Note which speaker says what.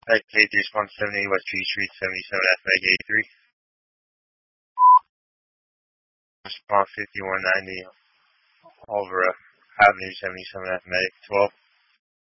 Speaker 1: At K3 170 West G Street, 77 F Meg 83. Response 5190 over Avenue 77 F Meg 12.